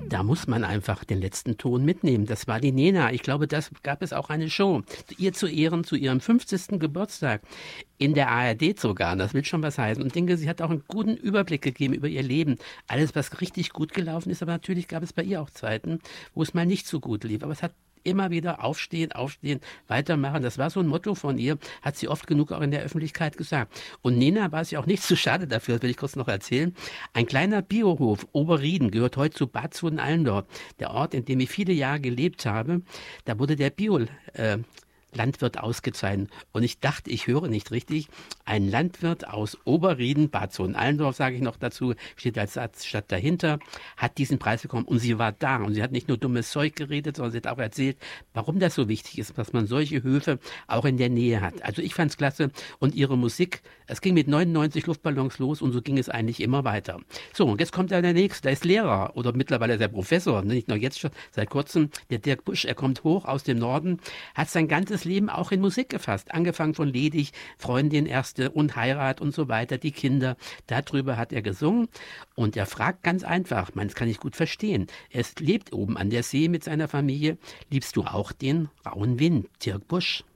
Da muss man einfach den letzten Ton mitnehmen. Das war die Nena. Ich glaube, das gab es auch eine Show. Ihr zu Ehren, zu ihrem 50. Geburtstag. In der ARD sogar. Das will schon was heißen. Und ich denke, sie hat auch einen guten Überblick gegeben über ihr Leben. Alles, was richtig gut gelaufen ist. Aber natürlich gab es bei ihr auch Zeiten, wo es mal nicht so gut lief. Aber es hat immer wieder aufstehen, aufstehen, weitermachen. Das war so ein Motto von ihr, hat sie oft genug auch in der Öffentlichkeit gesagt. Und Nena war es ja auch nicht zu schade dafür, das will ich kurz noch erzählen. Ein kleiner Biohof, Oberrieden, gehört heute zu Bad Soden-Allendorf, der Ort, in dem ich viele Jahre gelebt habe. Da wurde der Landwirt ausgezeichnet. Und ich dachte, ich höre nicht richtig. Ein Landwirt aus Oberrieden, Bad Soden-Allendorf, sage ich noch dazu, steht als Stadt dahinter, hat diesen Preis bekommen. Und sie war da. Und sie hat nicht nur dummes Zeug geredet, sondern sie hat auch erzählt, warum das so wichtig ist, dass man solche Höfe auch in der Nähe hat. Also ich fand es klasse. Und ihre Musik, es ging mit 99 Luftballons los und so ging es eigentlich immer weiter. So, und jetzt kommt der nächste, der ist Lehrer oder mittlerweile der Professor, nicht nur jetzt schon, seit kurzem, der Dirk Busch. Er kommt hoch aus dem Norden, hat sein ganzes Leben auch in Musik gefasst. Angefangen von Ledig, Freundin, Erste und Heirat und so weiter, die Kinder. Darüber hat er gesungen. Und er fragt ganz einfach, das kann ich gut verstehen. Er lebt oben an der See mit seiner Familie. Liebst du auch den rauen Wind, Dirk Busch?